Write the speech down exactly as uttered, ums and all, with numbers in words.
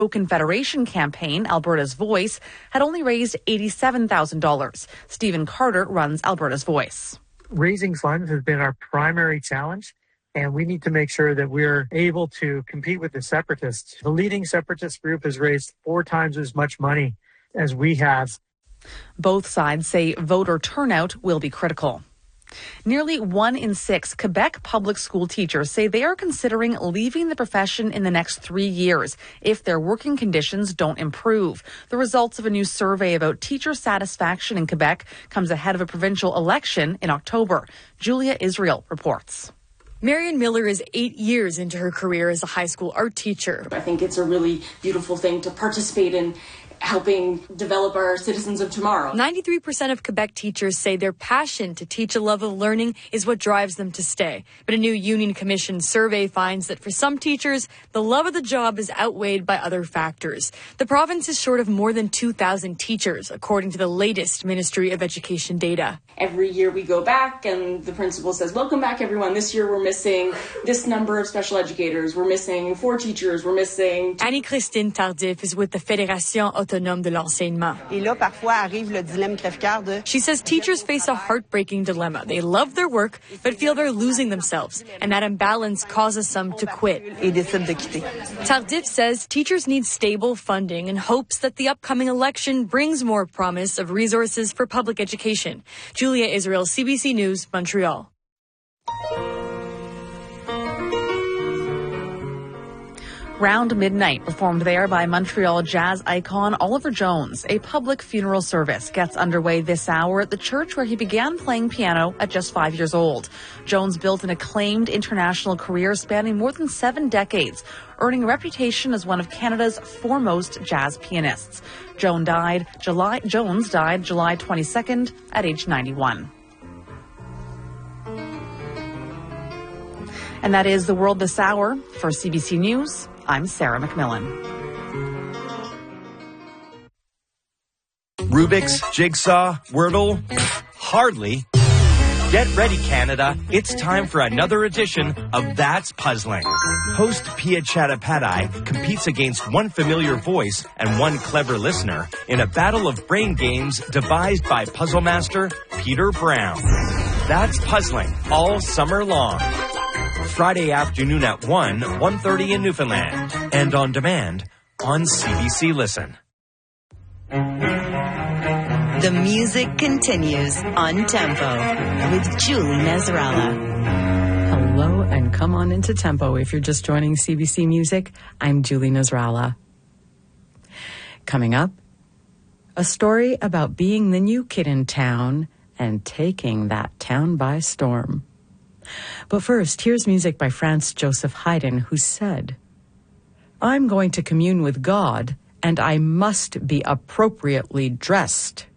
Confederation campaign, Alberta's Voice, had only raised eighty-seven thousand dollars. Stephen Carter runs Alberta's Voice. Raising funds has been our primary challenge, and we need to make sure that we're able to compete with the separatists. The leading separatist group has raised four times as much money as we have. Both sides say voter turnout will be critical. Nearly one in six Quebec public school teachers say they are considering leaving the profession in the next three years if their working conditions don't improve. The results of a new survey about teacher satisfaction in Quebec comes ahead of a provincial election in October. Julia Israel reports. Marion Miller is eight years into her career as a high school art teacher. I think it's a really beautiful thing to participate in helping develop our citizens of tomorrow. ninety-three percent of Quebec teachers say their passion to teach a love of learning is what drives them to stay. But a new Union Commission survey finds that for some teachers, the love of the job is outweighed by other factors. The province is short of more than two thousand teachers, according to the latest Ministry of Education data. Every year we go back and the principal says, welcome back everyone. This year we're missing this number of special educators. We're missing four teachers. We're missing... Annie-Christine Tardif is with the Fédération Autonome de l'Enseignement. She says teachers face a heartbreaking dilemma. They love their work, but feel they're losing themselves, and that imbalance causes some to quit. Tardif says teachers need stable funding and hopes that the upcoming election brings more promise of resources for public education. Julia Israel, C B C News, Montreal. Round Midnight, performed there by Montreal jazz icon Oliver Jones. A public funeral service gets underway this hour at the church where he began playing piano at just five years old. Jones built an acclaimed international career spanning more than seven decades, earning a reputation as one of Canada's foremost jazz pianists. Jones died July, Jones died July twenty-second at age ninety-one. And that is the world this hour. For C B C News, I'm Sarah McMillan. Rubik's, Jigsaw, Wordle? Hardly. Get ready, Canada. It's time for another edition of That's Puzzling. Host Pia Chattopadhyay competes against one familiar voice and one clever listener in a battle of brain games devised by puzzle master Peter Brown. That's Puzzling all summer long. Friday afternoon at one, one thirty in Newfoundland, and on demand on C B C Listen. The music continues on Tempo with Julie Nasrallah. Hello and come on into Tempo. If you're just joining C B C Music, I'm Julie Nasrallah. Coming up, a story about being the new kid in town and taking that town by storm. But first, here's music by Franz Joseph Haydn, who said, "I'm going to commune with God, and I must be appropriately dressed."